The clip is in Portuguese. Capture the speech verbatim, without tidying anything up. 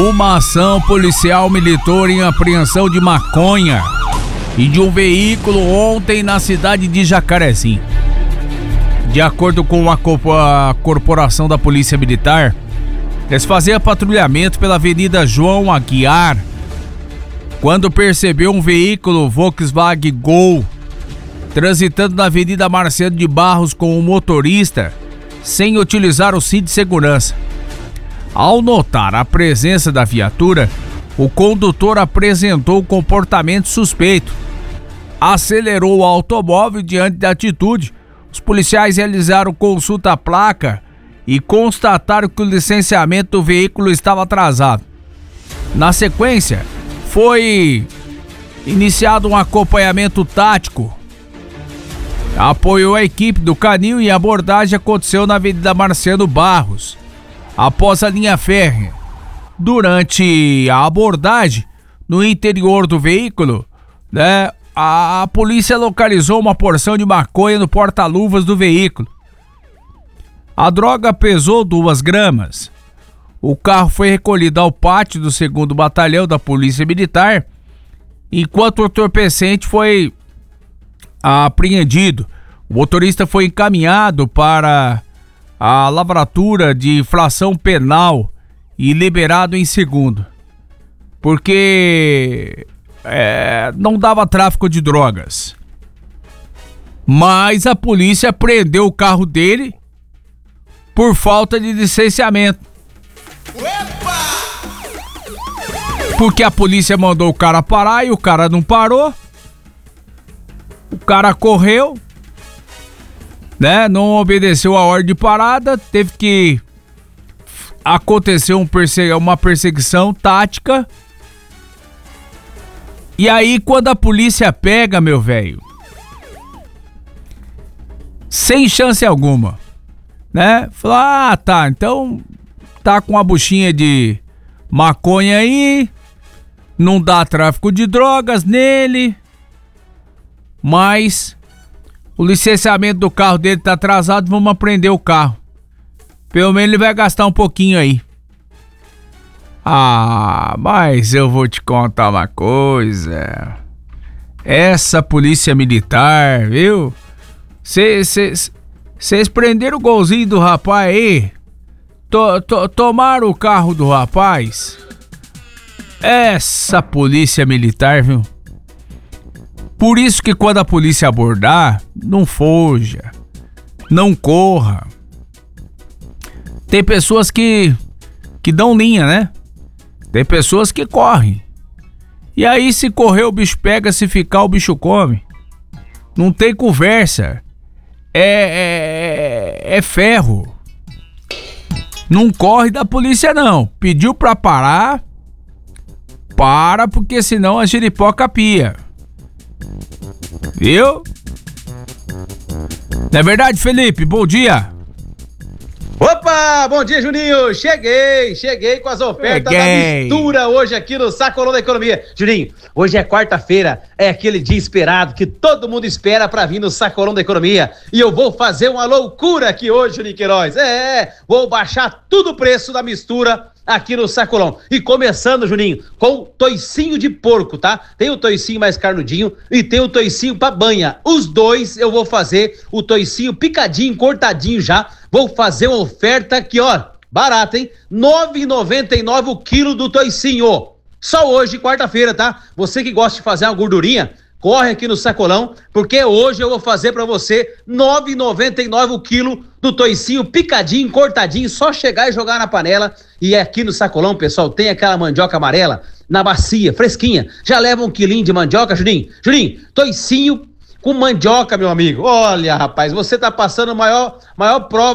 Uma ação policial militou em apreensão de maconha e de um veículo ontem na cidade de Jacarezinho. De acordo com a, a corporação da Polícia Militar, eles faziam patrulhamento pela Avenida João Aguiar quando percebeu um veículo Volkswagen Gol transitando na Avenida Marcelo de Barros com um motorista sem utilizar o cinto de segurança. Ao notar a presença da viatura, o condutor apresentou um comportamento suspeito. Acelerou o automóvel diante da atitude. Os policiais realizaram consulta à placa e constataram que o licenciamento do veículo estava atrasado. Na sequência, foi iniciado um acompanhamento tático. Apoiou a equipe do Canil e a abordagem aconteceu na Avenida Marcelo Barros, após a linha férrea. Durante a abordagem, no interior do veículo, né, a, a polícia localizou uma porção de maconha no porta-luvas do veículo. A droga pesou duas gramas. O carro foi recolhido ao pátio do segundo Batalhão da Polícia Militar, enquanto o entorpecente foi apreendido. O motorista foi encaminhado para a lavratura de infração penal e liberado em segundo, porque é, não dava tráfico de drogas. Mas a polícia prendeu o carro dele por falta de licenciamento. Porque a polícia mandou o cara parar e o cara não parou. O cara correu, né? Não obedeceu a ordem de parada, teve que acontecer um perse- uma perseguição tática. E aí, quando a polícia pega, meu velho, sem chance alguma, né? Fala, ah, tá, então tá com uma buchinha de maconha aí, não dá tráfico de drogas nele, mas o licenciamento do carro dele tá atrasado, vamos apreender o carro. Pelo menos ele vai gastar um pouquinho aí. Ah, mas eu vou te contar uma coisa. Essa polícia militar, viu? Vocês prenderam o golzinho do rapaz aí? To, to, tomaram o carro do rapaz? Essa polícia militar, viu? Por isso que quando a polícia abordar, não fuja, não corra. Tem pessoas que, que dão linha, né? Tem pessoas que correm. E aí, se correr, o bicho pega, se ficar, o bicho come. Não tem conversa. É, é, é ferro. Não corre da polícia, não. Pediu pra parar, para, porque senão a giripoca pia. Viu? Não é verdade, Felipe? Bom dia. Opa, bom dia, Juninho. Cheguei, cheguei com as ofertas cheguei. da mistura hoje aqui no Sacolão da Economia. Juninho, hoje é quarta-feira, é aquele dia esperado que todo mundo espera pra vir no Sacolão da Economia. E eu vou fazer uma loucura aqui hoje, Juninho Queiroz. É, vou baixar tudo o preço da mistura aqui no Sacolão. E começando, Juninho, com toicinho de porco, tá? Tem o toicinho mais carnudinho e tem o toicinho pra banha. Os dois eu vou fazer o toicinho picadinho, cortadinho já. Vou fazer uma oferta aqui, ó, barata, hein? nove reais e noventa e nove centavos o quilo do toicinho. Só hoje, quarta-feira, tá? Você que gosta de fazer uma gordurinha, corre aqui no Sacolão, porque hoje eu vou fazer pra você nove reais e noventa e nove centavos o quilo do toicinho picadinho, cortadinho, só chegar e jogar na panela. E aqui no Sacolão, pessoal, tem aquela mandioca amarela na bacia, fresquinha. Já leva um quilinho de mandioca, Juninho? Juninho, toicinho com mandioca, meu amigo. Olha, rapaz, você tá passando a maior, maior prova